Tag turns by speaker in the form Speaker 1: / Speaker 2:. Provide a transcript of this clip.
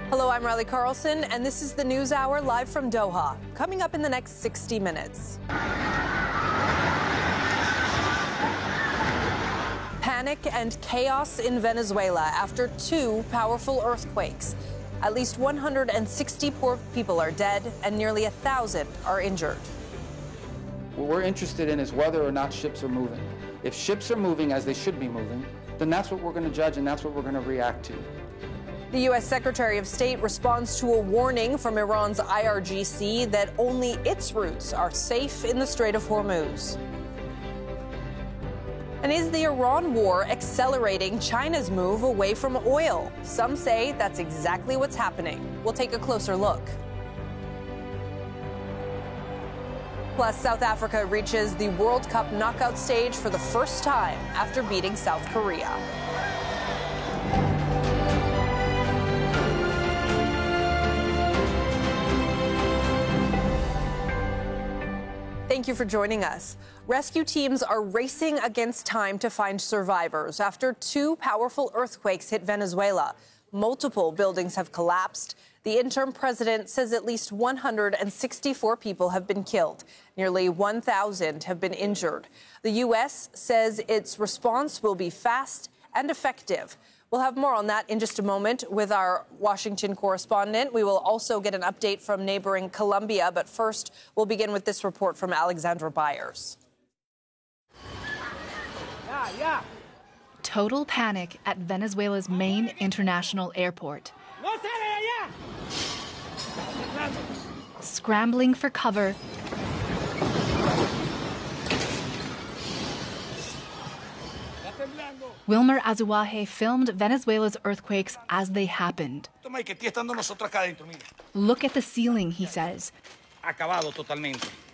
Speaker 1: Hello, I'm Riley Carlson, and this is the News Hour live from Doha. Coming up in the next 60 minutes. Panic and chaos in Venezuela after two powerful earthquakes. At least 164 people are dead and nearly 1,000 are injured.
Speaker 2: What we're interested in is whether or not ships are moving. If ships are moving as they should be moving, then that's what we're going to judge and that's what we're going to react to.
Speaker 1: The U.S. Secretary of State responds to a warning from Iran's IRGC that only its routes are safe in the Strait of Hormuz. And is the Iran war accelerating China's move away from oil? Some say that's exactly what's happening. We'll take a closer look. Plus, South Africa reaches the World Cup knockout stage for the first time after beating South Korea. Thank you for joining us. Rescue teams are racing against time to find survivors after two powerful earthquakes hit Venezuela. Multiple buildings have collapsed. The interim president says at least 164 people have been killed. Nearly 1,000 have been injured. The U.S. says its response will be fast and effective. We'll have more on that in just a moment with our Washington correspondent. We will also get an update from neighboring Colombia. But first, we'll begin with this report from Alexandra Byers.
Speaker 3: Total panic at Venezuela's main international airport. Scrambling for cover. Wilmer Azuaje filmed Venezuela's earthquakes as they happened. Look at the ceiling, he says.